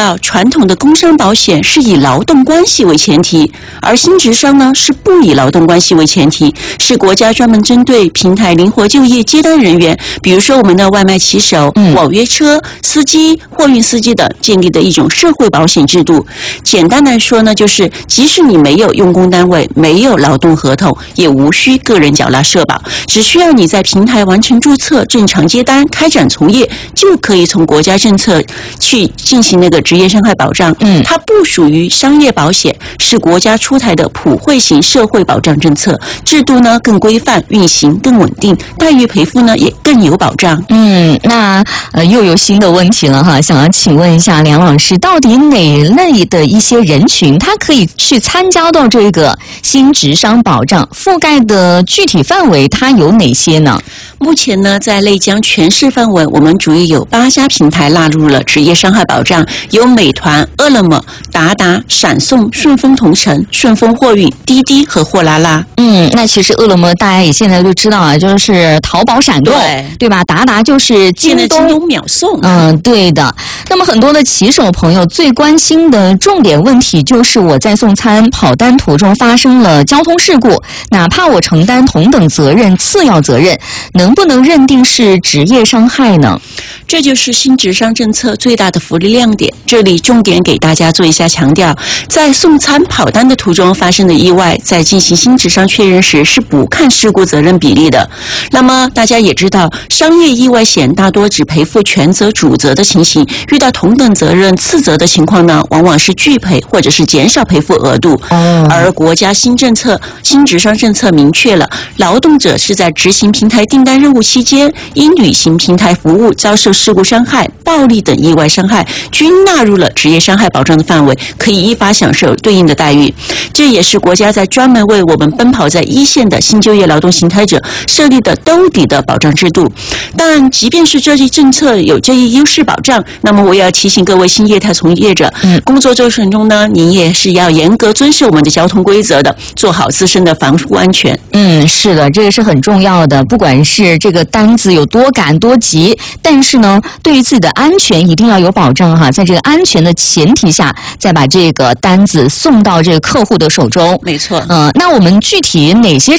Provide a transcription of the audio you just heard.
道，传统的工伤保险是以劳动关系为前提，而新职商呢是不以劳动关系为前提，是国家专门针对平台灵活就业接单人员，比如说我们的外卖骑手、网约车司机、货运司机等建立的一种社会保险制度。简单来说呢，就是即使你没有用工单位，没有劳动合同，也无需个人缴纳社保，只需要你在平台完成注册、正常接单、开展从业，就可以从国家政策去进行那个职业伤害保障。它不属于商业保险，是国家出台的普惠型社会保障政策，制度呢更规范，运行更稳定，待遇赔付呢也更有保障。 那又有新的问题了哈，想要请问一下梁老师，到底哪类的一些人群，他可以去参加到这个新职商保障，覆盖的具体范围它有哪些呢？ 目前呢，在内江全市范围，我们主要有8家平台纳入了职业伤害保障，有美团、饿了么、达达、闪送、顺丰同城、顺丰货运、滴滴和货拉拉。 那其实饿了么大家也现在都知道啊，就是淘宝闪购，对吧？达达就是京东秒送。 对的。那么很多的骑手朋友最关心的重点问题就是我在送餐跑单途中发生了交通事故，哪怕我承担同等责任、次要责任，能不能认定是职业伤害呢？ 这就是新职商政策最大的福利亮点。这里重点给大家做一下强调，在送餐跑单的途中发生的意外，在进行新职商确认时是不看事故责任比例的。那么大家也知道，商业意外险大多只赔付全责主责的情形，遇到同等责任次责的情况呢，往往是拒赔或者是减少赔付额度。而国家新职商政策明确了，劳动者是在执行平台订单任务期间，因履行平台服务遭受事故伤害、暴力等意外伤害，均纳入了职业伤害保障的范围，可以依法享受对应的待遇。这也是国家在专门为我们奔跑在一线的新就业劳动形态者设立的兜底的保障制度。但即便是这一政策有这一优势保障，那么我也要提醒各位新业态从业者，工作过程中呢，您也是要严格遵守我们的交通规则的，做好自身的防护安全。 是的，这个是很重要的。不管是这个单子有多赶多急，但是呢，对于自己的安全一定要有保障哈。在这个安全的前提下，再把这个单子送到这个客户的手中。 没错。 那我们具体哪些